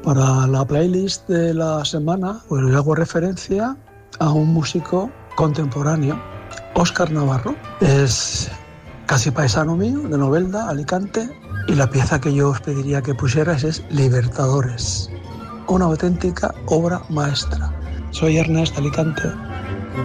Para la playlist de la semana, pues le hago referencia a un músico contemporáneo, Óscar Navarro. Es casi paisano mío, de Novelda, Alicante, y la pieza que yo os pediría que pusierais es Libertadores, una auténtica obra maestra. Soy Ernest, Alicante.